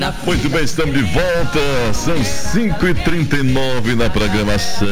Muito bem, estamos de volta. São 5h39 na programação,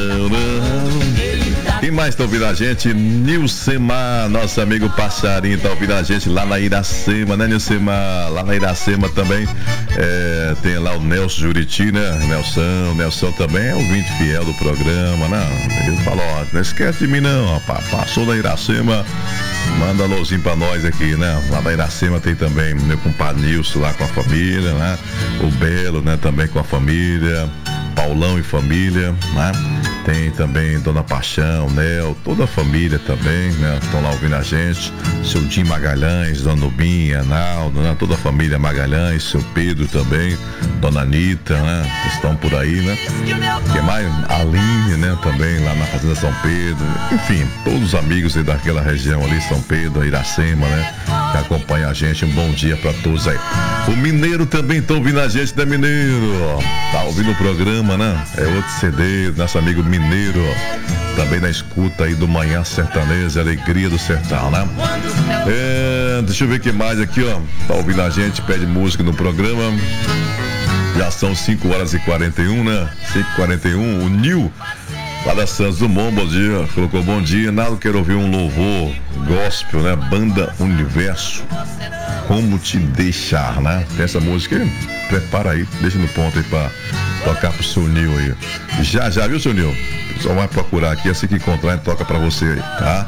né? Quem mais está ouvindo a gente? Nilcemar, nosso amigo passarinho, está ouvindo a gente lá na Iracema, né, Nilcemar? Lá na Iracema também tem lá o Nelson Juriti, né? Nelson também é ouvinte fiel do programa, né? Ele falou, ó, não esquece de mim não, rapaz. Passou na Iracema, manda alôzinho pra nós aqui, né? Lá na Iracema tem também meu compadre Nilson lá com a família, né? O Belo, né? Também com a família. Paulão e família, né? Tem também Dona Paixão, Nel, toda a família também, né? Estão lá ouvindo a gente. Seu Tim Magalhães, Dona Nubinha, Naldo, né? Toda a família Magalhães, seu Pedro também, Dona Anitta, né? Estão por aí, né? Quem mais? Aline, né? Também lá na Fazenda São Pedro. Enfim, todos os amigos aí daquela região ali, São Pedro, Iracema, né? Que acompanha a gente. Um bom dia pra todos aí. O Mineiro também tá ouvindo a gente, né, Mineiro? Tá ouvindo o programa, né? É outro CD, nosso amigo Mineiro, também na escuta aí do Manhã Sertaneja, Alegria do Sertão, né? Deixa eu ver o que mais aqui, ó. Tá ouvindo a gente, pede música no programa. Já são 5h41, né? 5h41, o Nil, lá da Santos Dumont, bom dia, colocou bom dia. Nada, quero ouvir um louvor gospel, né? Banda Universo, Como Te Deixar, né? Tem essa música aí, prepara aí, deixa no ponto aí pra tocar pro seu Nil aí. Já, viu, seu Nil? Só vai procurar aqui, assim que encontrar, ele toca pra você aí, tá?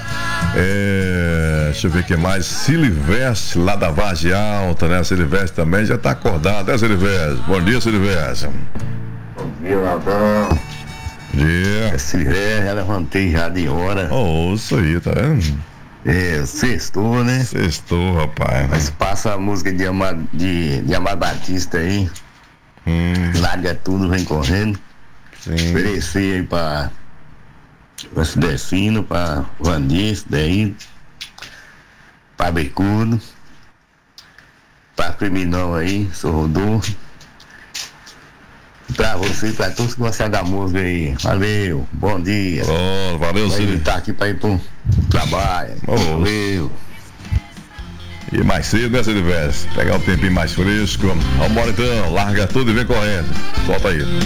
Deixa eu ver o que mais. Silivestre, lá da Vargem Alta, né? Silivestre também já tá acordado, né, Silivestre? Bom dia, Silivestre. Bom dia, Ladão. Dia. Silivestre, já levantei já de hora. Isso aí, tá vendo? Sextou, né? Sextou, rapaz. Mas passa a música de Amado Batista aí. Larga tudo, vem correndo. Sim. Oferecer aí pra Cidecino, pra Vandice, daí, pra Becudo, pra Criminal aí, sou Rodolfo. Pra você e pra todos que gostam da música aí. Valeu, bom dia. Valeu, Silvio. Tá aqui pra ir pro trabalho. Valeu. E mais cedo, né, Silvestre? Pegar um tempinho mais fresco. Vambora então, larga tudo e vem correndo. Solta aí.